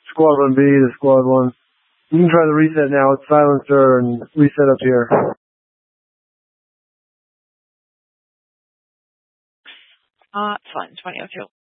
Squad 1B to Squad 1. You can try the reset now. It's silencer and reset up here. Fine, 2002.